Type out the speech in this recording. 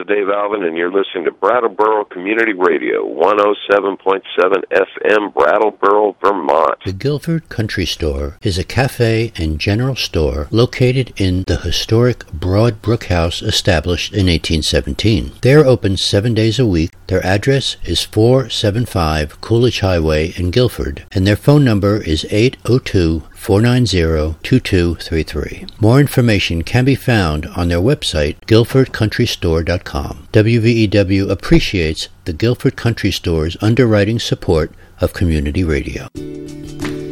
is Dave Alvin, and you're listening to Brattleboro Community Radio, 107.7 FM, Brattleboro, Vermont. The Guilford Country Store is a cafe and general store located in the historic Broad Brook House established in 1817. They are open 7 days a week. Their address is 475 Coolidge Highway in Guilford, and their phone number is 802-490-2233. More information can be found on their website, guilfordcountrystore.com. WVEW appreciates the Guilford Country Store's underwriting support of community radio.